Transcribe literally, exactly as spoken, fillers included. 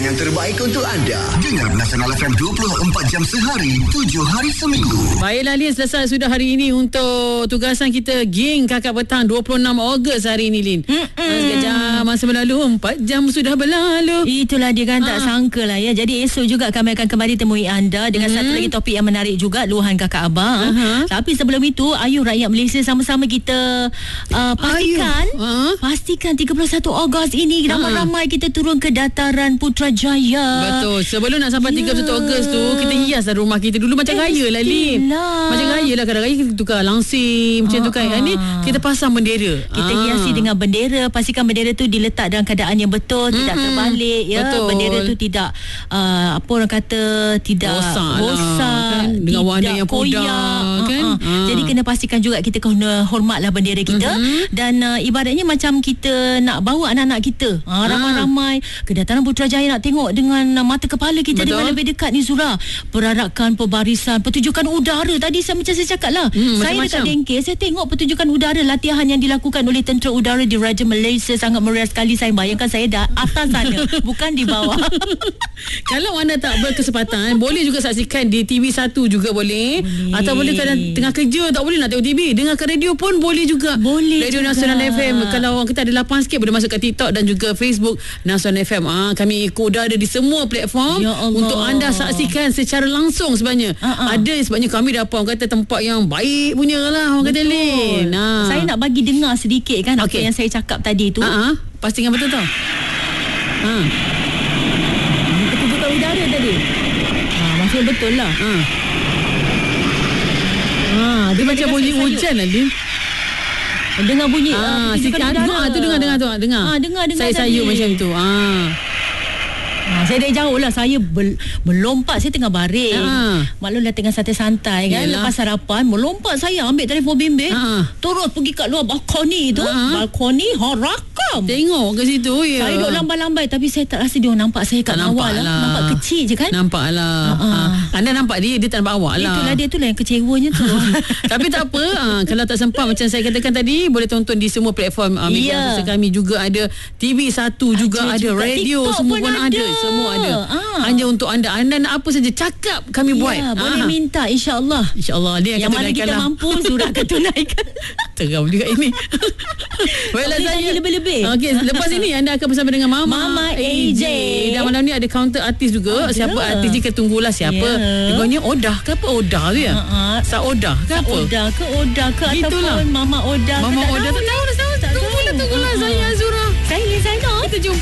yang terbaik untuk anda. Dengar Nasional F M dua puluh empat jam sehari, tujuh hari seminggu. Baiklah, Lin, selesai sudah hari ini untuk tugasan kita Geng Kakak Petang dua puluh enam Ogos hari ini, Lin. Sekejap jam masa berlalu, empat jam sudah berlalu. Itulah dia kan, tak Ha. sangka lah ya. Jadi esok juga kami akan kembali temui anda dengan Hmm. satu lagi topik yang menarik juga, luahan kakak abang. Aha. Tapi sebelum itu, ayo rakyat Malaysia sama-sama kita uh, pastikan Ayo. Ha? pastikan tiga puluh satu Ogos ini ramai-ramai kita turun ke dataran Putrajaya. Betul. Sebelum nak sampai Ya. tiga puluh satu Ogos tu, kita hiaslah rumah kita dulu macam Eh, raya lah, Lin. mestilah. Macam raya lah. Kadang-kadang kita tukar langsir macam tu kan. Ah, Ini ah. kita pasang bendera. Kita Ah. hiasi dengan bendera. Pastikan bendera tu diletak dalam keadaan yang betul, Mm-mm. tidak terbalik ya. Betul. Bendera tu tidak uh, apa orang kata, tidak Rosak lah, rosak, kan? Dengan warna tidak yang pudar, koyak, kan? uh-uh. Ah. Jadi kena pastikan juga kita kena hormatlah bendera kita. Mm-hmm. Dan uh, ibaratnya macam kita nak bawa anak-anak kita uh, ramai-ramai kedatangan Putrajaya, nak tengok dengan uh, mata kepala kita. Betul. dengan lebih dekat ni, Zura. Perarakan, pembarisan, pertunjukan udara. Tadi saya macam saya cakap lah, Hmm, saya macam-macam. dekat Dengke, saya tengok pertunjukan udara, latihan yang dilakukan oleh tentera udara di Raja Malaysia sangat meriah sekali. Saya bayangkan saya dah atas sana, bukan di bawah. Kalau anda tak berkesempatan, boleh juga saksikan di T V satu juga boleh. Boleh. Atau boleh kadang tengah kerja tak boleh nak tengok T V, dengarkan radio pun boleh juga. Boleh Radio juga. Nasional F M. Kalau orang kita ada lapang sikit, boleh masuk ke TikTok dan juga Facebook Nasional F M. Ah, kami ikut dah ada di semua platform Ya Allah. untuk anda saksikan secara langsung sebenarnya. Ha-ha. Ada sebabnya kami dapat orang kata tempat yang baik punya lah, orang kata, Lin. Nah. Saya nak bagi dengar sedikit kan apa Okey. yang saya cakap tadi tu. Ha, pastikan betul tau. Ha. Pertunjukan udara tadi. Ha, maksudnya betul lah. Ha. Ha, Dia macam dengar bunyi sayup-sayup. hujan lah, Lin. Dengar bunyi Ah, uh, si pertunjukan ah, udara. tu dengar dengar tu, dengar. Ah, dengar dengar Saya tadi. sayup macam tu. Ah. Ha, saya dari jauh lah. Saya bel, melompat. Saya tengah baring. Ha. Maklumlah tengah santai-santai kan. Yalah. Lepas sarapan, melompat saya ambil telefon bimbit. Ha. Terus pergi kat luar balkoni tu. Ha. Balkoni, ha, rakam. Tengok ke situ ya. Saya duduk lambai-lambai, tapi saya tak rasa dia orang nampak saya kat Tak bawah nampak lah. lah. Nampak kecil je kan. Nampak lah. Ha, ha. Ha. Anda nampak dia, dia tak nampak awak lah. Itulah dia tu lah yang kecewanya tu. Tapi tak apa, ha, kalau tak sempat macam saya katakan tadi, boleh tonton di semua platform ha, media Ya. sosial kami juga ada. T V satu juga Ada ada, juga. radio TikTok semua pun pun ada. ada. Semua ada. Ah. Hanya untuk anda. Anda nak apa saja cakap kami buat. Ya, boleh Ha. minta, insya-Allah. InsyaAllah dia Yang akan mana tunaikan kita lah. mampu, Zura akan tunaikan. Teram juga ini. Baiklah, boleh saya tanya lebih-lebih. Okey, lepas ini anda akan bersama dengan Mama, Mama A J. Dan malam ni ada counter artis juga. Ada. Siapa artis ni, kita tunggulah siapa. Ya. Dia Odah ke apa Odah tu ya? Ha-ha. Saodah ke apa? Oda ke Oda ke Gitulah. ataupun Mama Oda ke, Mama tak Odah tahu tak ni. tahu dah tahu. Tak Tunggulah tahu. tunggulah Ha-ha. saya Azura. Saya Lin Zainal. Kita jumpa